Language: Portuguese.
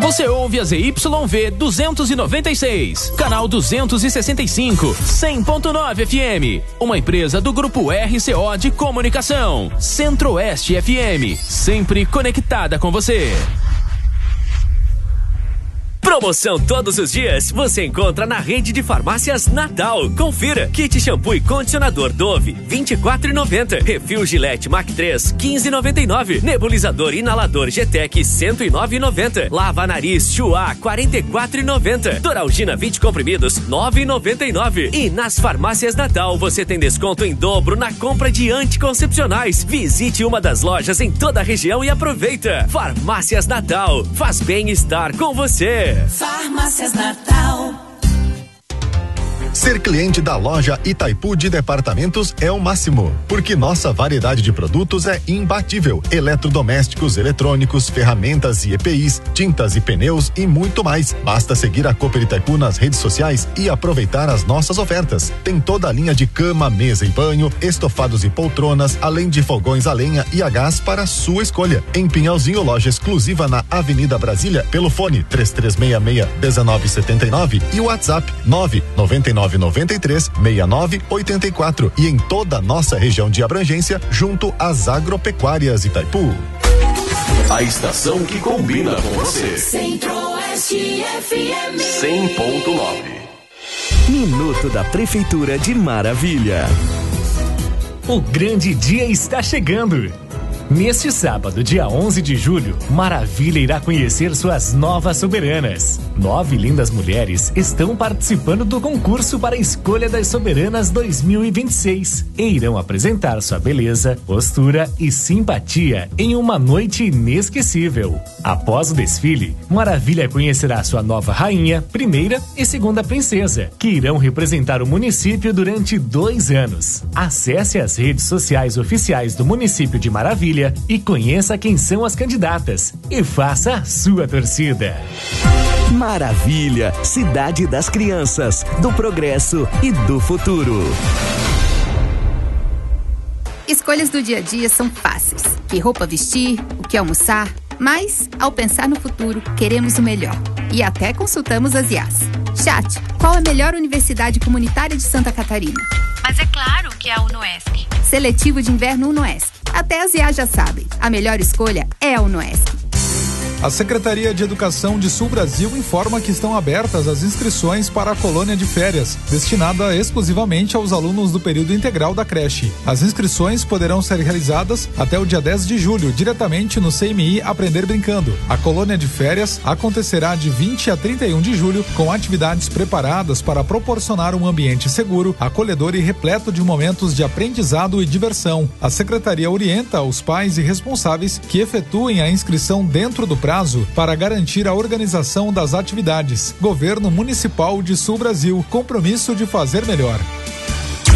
Você ouve a ZYV 296, canal 265, 100.9 FM. Uma empresa do Grupo RCO de Comunicação. Centro-Oeste FM, sempre conectada com você. Promoção todos os dias você encontra na rede de farmácias Natal. Confira: kit shampoo e condicionador Dove, R$24,90. Refil Gillette Mac 3, R$15,99. Nebulizador inalador Getec, R$109,90. Lava nariz Chua, R$44,90. Doralgina 20 comprimidos, R$9,99. E nas farmácias Natal você tem desconto em dobro na compra de anticoncepcionais. Visite uma das lojas em toda a região e aproveita. Farmácias Natal, faz bem estar com você. Farmácias Natal. Ser cliente da loja Itaipu de Departamentos é o máximo, porque nossa variedade de produtos é imbatível. Eletrodomésticos, eletrônicos, ferramentas e EPIs, tintas e pneus e muito mais. Basta seguir a Cooper Itaipu nas redes sociais e aproveitar as nossas ofertas. Tem toda a linha de cama, mesa e banho, estofados e poltronas, além de fogões a lenha e a gás para sua escolha. Em Pinhalzinho, loja exclusiva na Avenida Brasília, pelo fone 3366-1979 e o WhatsApp 99993-6984 e em toda a nossa região de abrangência, junto às agropecuárias Itaipu. A estação que combina com você. Centro-Oeste FM 100.9. Minuto da Prefeitura de Maravilha. O grande dia está chegando. Neste sábado, dia 11 de julho, Maravilha irá conhecer suas novas soberanas. 9 lindas mulheres estão participando do concurso para a escolha das soberanas 2026 e irão apresentar sua beleza, postura e simpatia em uma noite inesquecível. Após o desfile, Maravilha conhecerá sua nova rainha, primeira e segunda princesa, que irão representar o município durante 2 anos. Acesse as redes sociais oficiais do município de Maravilha e conheça quem são as candidatas e faça a sua torcida. Maravilha, cidade das crianças, do progresso e do futuro. Escolhas do dia a dia são fáceis. Que roupa vestir, o que almoçar, mas, ao pensar no futuro, queremos o melhor. E até consultamos as IAs. Chat, qual a melhor universidade comunitária de Santa Catarina? Mas é claro que é a UNOESC. Seletivo de inverno UNOESC. Até as IAs já sabem, a melhor escolha é a UNOESC. A Secretaria de Educação de Sul Brasil informa que estão abertas as inscrições para a colônia de férias, destinada exclusivamente aos alunos do período integral da creche. As inscrições poderão ser realizadas até o dia 10 de julho, diretamente no CMI Aprender Brincando. A colônia de férias acontecerá de 20 a 31 de julho, com atividades preparadas para proporcionar um ambiente seguro, acolhedor e repleto de momentos de aprendizado e diversão. A Secretaria orienta os pais e responsáveis que efetuem a inscrição dentro do prazo para garantir a organização das atividades. Governo Municipal de Sul Brasil, compromisso de fazer melhor.